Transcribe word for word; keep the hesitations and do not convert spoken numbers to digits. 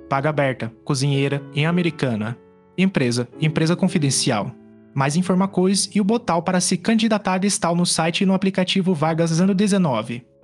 Vaga aberta, cozinheira, em Americana. Empresa, empresa confidencial. Mais informações e o botão para se candidatar está no site e no aplicativo Vagas ano dezenove.